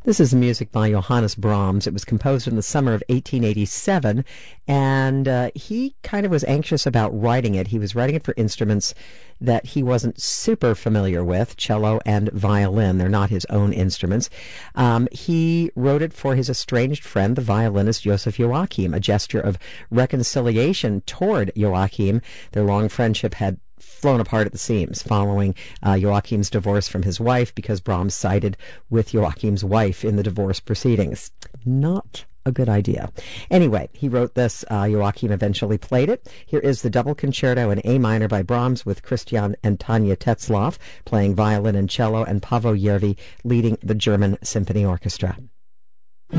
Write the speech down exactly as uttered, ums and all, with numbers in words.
This is music by Johannes Brahms. It was composed in the summer of eighteen eighty-seven, and uh, he kind of was anxious about writing it. He was writing it for instruments that he wasn't super familiar with, cello and violin. They're not his own instruments. Um, he wrote it for his estranged friend, the violinist Joseph Joachim, a gesture of reconciliation toward Joachim. Their long friendship had flown apart at the seams following uh, Joachim's divorce from his wife because Brahms sided with Joachim's wife in the divorce proceedings. Not a good idea. Anyway, he wrote this. Uh, Joachim eventually played it. Here is the double concerto in A minor by Brahms with Christian and Tanya Tetzlaff playing violin and cello and Paavo Järvi leading the German Symphony Orchestra.